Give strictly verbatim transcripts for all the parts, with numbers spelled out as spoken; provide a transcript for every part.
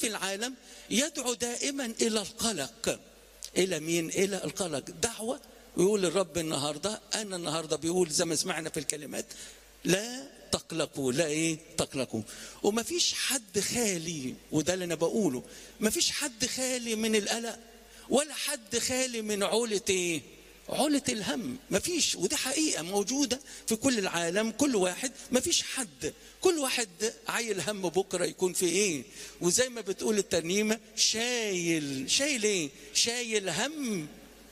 في العالم يدعو دائما إلى القلق. إلى مين؟ إلى القلق. دعوة ويقول الرب النهاردة، أنا النهاردة بيقول زي ما سمعنا في الكلمات لا تقلقوا، لا إيه تقلقوا. وما فيش حد خالي، وده اللي أنا بقوله، ما فيش حد خالي من القلق ولا حد خالي من عولة إيه؟ عولة الهم. ما فيش، ودي حقيقة موجودة في كل العالم. كل واحد، ما فيش حد، كل واحد عايل هم بكرة يكون في إيه. وزي ما بتقول الترنيمة شايل شايل إيه؟ شايل هم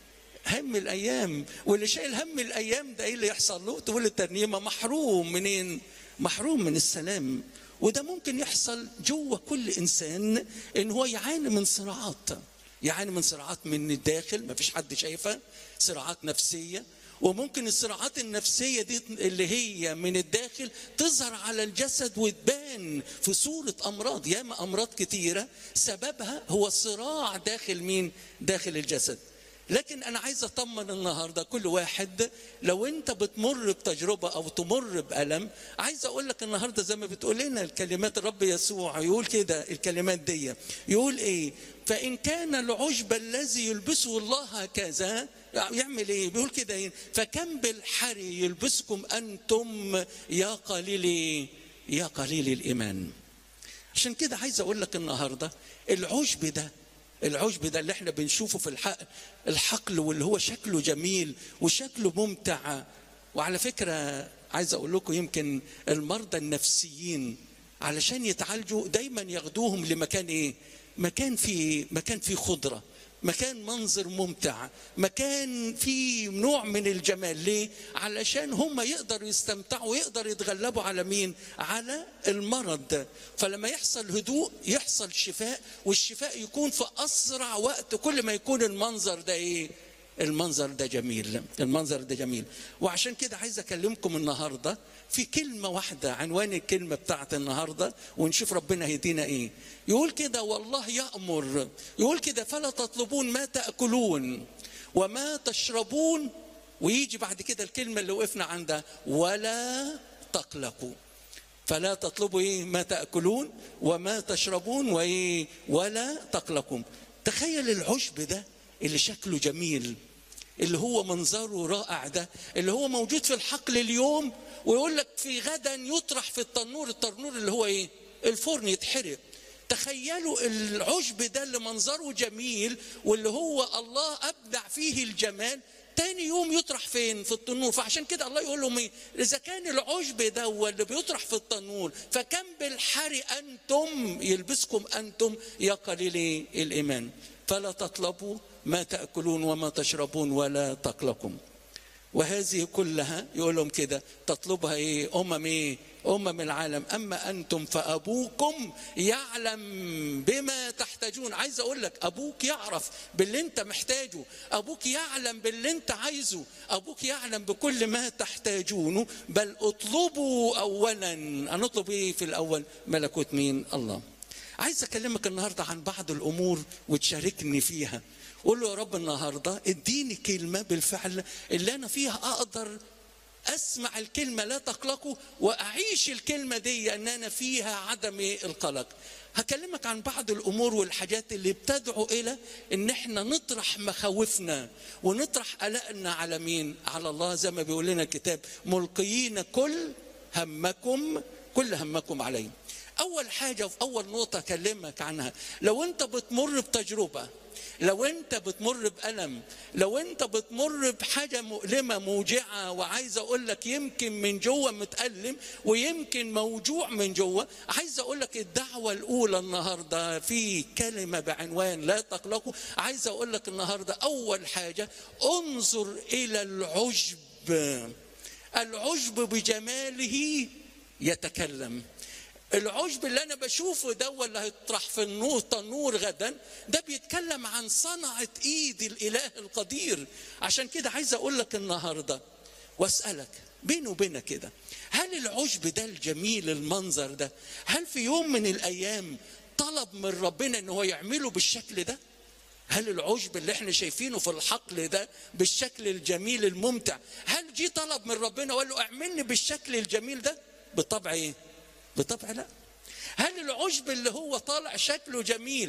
هم الأيام. واللي شايل هم الأيام ده إيه اللي يحصل له؟ تقول الترنيمة محروم منين؟ محروم من السلام. وده ممكن يحصل جوه كل إنسان، إن هو يعاني من صراعات، يعاني من صراعات من الداخل ما فيش حد شايفها، صراعات نفسية. وممكن الصراعات النفسية دي اللي هي من الداخل تظهر على الجسد وتبان في صورة أمراض. ياما أمراض كتيرة سببها هو صراع داخل مين؟ داخل الجسد. لكن أنا عايز أطمن النهاردة كل واحد، لو أنت بتمر بتجربة أو تمر بألم، عايز أقول لك النهاردة زي ما بتقول لنا الكلمات الرب يسوع، يقول كده الكلمات دي، يقول إيه؟ فإن كان العشب الذي يلبسه الله هكذا يعمل إيه؟ بيقول كده إيه؟ فكم بالحري يلبسكم أنتم يا قليل يا قليل الإيمان. عشان كده عايز أقول لك النهاردة العشب ده العشب ده اللي احنا بنشوفه في الحق الحقل، واللي هو شكله جميل وشكله ممتع. وعلى فكرة عايز اقول لكم، يمكن المرضى النفسيين علشان يتعالجوا دايما ياخدوهم لمكان ايه؟ مكان فيه مكان فيه خضرة، مكان منظر ممتع، مكان فيه نوع من الجمال. ليه؟ علشان هم يقدروا يستمتعوا ويقدروا يتغلبوا على مين؟ على المرض. فلما يحصل هدوء يحصل شفاء، والشفاء يكون في أسرع وقت كل ما يكون المنظر ده إيه؟ المنظر ده جميل، المنظر ده جميل. وعشان كده عايز أكلمكم النهاردة في كلمة واحدة، عنوان الكلمة بتاعت النهاردة، ونشوف ربنا هيدينا إيه. يقول كده والله يأمر، يقول كده فلا تطلبون ما تأكلون وما تشربون، ويجي بعد كده الكلمة اللي وقفنا عندها ولا تقلقوا. فلا تطلبوا إيه؟ ما تأكلون وما تشربون وإيه؟ ولا تقلقوا. تخيل العشب ده اللي شكله جميل، اللي هو منظره رائع ده، اللي هو موجود في الحقل اليوم، ويقول لك في غدا يطرح في التنور، التنور اللي هو ايه؟ الفرن، يتحرق. تخيلوا العشب ده اللي منظره جميل واللي هو الله أبدع فيه الجمال، تاني يوم يطرح فين؟ في التنور. فعشان كده الله يقول لهم ايه؟ اذا كان العشب ده اللي بيطرح في التنور، فكم بالحري انتم يلبسكم انتم يا قليلي الايمان. فلا تطلبوا ما تأكلون وما تشربون ولا تقلقوا. وهذه كلها يقول لهم كده تطلبها ايه؟ امم ايه؟ امم العالم، اما انتم فابوكم يعلم بما تحتاجون. عايز اقول لك ابوك يعرف باللي انت محتاجه، ابوك يعلم باللي انت عايزه، ابوك يعلم بكل ما تحتاجونه. بل اطلبوا اولا، هنطلب ايه في الاول؟ ملكوت مين؟ الله. عايز اكلمك النهارده عن بعض الامور وتشاركني فيها. قول له يا رب النهارده اديني كلمه بالفعل اللي انا فيها اقدر اسمع الكلمه لا تقلقوا واعيش الكلمه دي ان انا فيها عدم القلق. هكلمك عن بعض الامور والحاجات اللي بتدعو الى ان احنا نطرح مخاوفنا ونطرح قلقنا على مين؟ على الله. زي ما بيقول لنا الكتاب ملقيين كل همكم كل همكم عليه. اول حاجه وفي اول نقطه اكلمك عنها، لو انت بتمر بتجربه، لو انت بتمر بألم، لو انت بتمر بحاجة مؤلمة موجعة، وعايز اقول لك يمكن من جوه متألم ويمكن موجوع من جوه، عايز اقول لك الدعوة الاولى النهاردة في كلمة بعنوان لا تقلقوا. عايز اقول لك النهاردة اول حاجة انظر الى العجب. العجب بجماله يتكلم. العشب اللي انا بشوفه ده واللي هيطرح في النور تنور غدا، ده بيتكلم عن صنعة ايد الاله القدير. عشان كده عايز اقول لك النهارده واسالك بيني وبينك كده، هل العشب ده الجميل المنظر ده، هل في يوم من الايام طلب من ربنا ان هو يعمله بالشكل ده؟ هل العشب اللي احنا شايفينه في الحقل ده بالشكل الجميل الممتع، هل جي طلب من ربنا وقال له اعملني بالشكل الجميل ده؟ بالطبع ايه؟ بالطبع لا. هل العشب اللي هو طالع شكله جميل